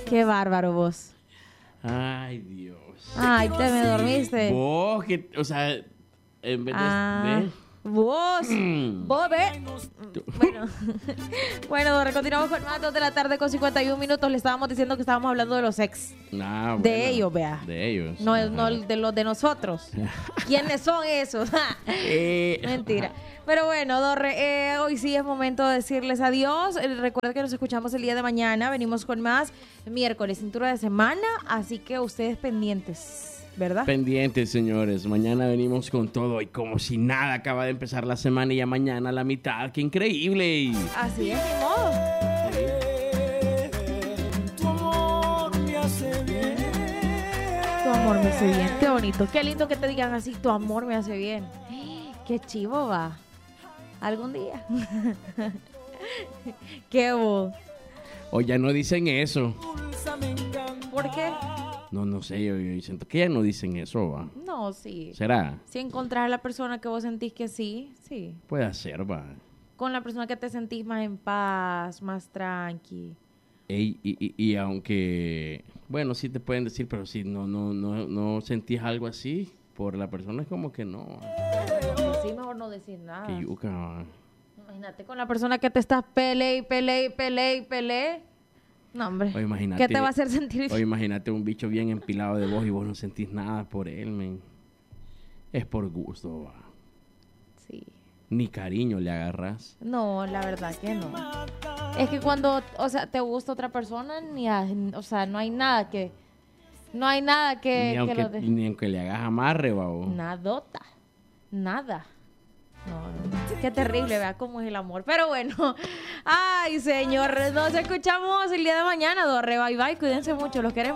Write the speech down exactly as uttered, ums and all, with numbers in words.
Qué bárbaro vos. Ay, Dios. Ay, te me dormiste. Vos, que, o sea, en vez Ah, de... vos, Mm. vos ve. Bueno, bueno, Dorre, continuamos con más dos de la tarde con cincuenta y un minutos. Le estábamos diciendo que estábamos hablando de los ex. Ah, bueno, De ellos, vea. De ellos. No, ajá. no de los de nosotros. ¿Quiénes son esos? Eh, Mentira. Pero bueno, Dorre, eh, hoy sí es momento de decirles adiós. Eh, recuerden que nos escuchamos el día de mañana. Venimos con más miércoles, cintura de semana. Así que ustedes pendientes, ¿verdad? Pendientes, señores. Mañana venimos con todo y como si nada acaba de empezar la semana y ya mañana la mitad. ¡Qué increíble! Así es, ni modo. Tu amor me hace bien. Tu amor me hace bien. Qué bonito. Qué lindo que te digan así, tu amor me hace bien. Qué chivo va. Algún día. Qué vos. O ya no dicen eso. ¿Por qué? No, no sé, yo, yo siento que ya no dicen eso, va. No, sí. ¿Será? Si encontrás a la persona que vos sentís que sí, sí. Puede ser, va. Con la persona que te sentís más en paz, más tranqui. Ey, y, y, y aunque, bueno, sí te pueden decir, pero si no, no, no, no sentís algo así por la persona, es como que no. Sí, mejor no decir nada. Que yuca, va. Imagínate con la persona que te estás pele y pele y pele y pele. No, hombre. O imagínate, ¿Qué te va a hacer sentir? O imagínate un bicho bien empilado de vos y vos no sentís nada por él, men. Es por gusto, va. Sí. Ni cariño le agarras. No, la verdad que no. Es que cuando, o sea, te gusta otra persona, ni a- o sea, no hay nada que, no hay nada que, Ni que aunque, lo de- ni aunque le hagas amarre, va. vos. Nadota, nada. No, no. Qué terrible, vea cómo es el amor. Pero bueno, ay, señor, nos escuchamos el día de mañana, Dorre. Bye bye, cuídense mucho, los queremos.